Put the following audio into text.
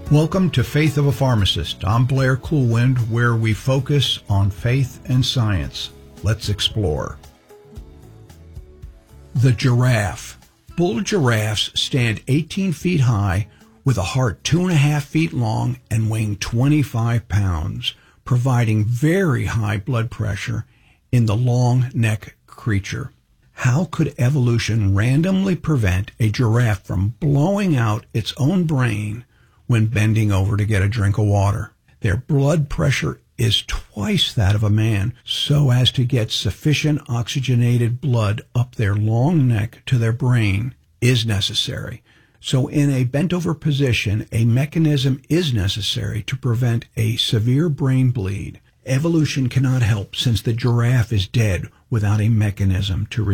Welcome to Faith of a Pharmacist. I'm Blair Coolwind, where we focus on faith and science. Let's explore. The giraffe. Bull giraffes stand 18 feet high with a heart 2.5 feet long and weighing 25 pounds, providing very high blood pressure in the long neck creature. How could evolution randomly prevent a giraffe from blowing out its own brain when bending over to get a drink of water? Their blood pressure is twice that of a man, so as to get sufficient oxygenated blood up their long neck to their brain is necessary. So in a bent-over position, a mechanism is necessary to prevent a severe brain bleed. Evolution cannot help, since the giraffe is dead without a mechanism to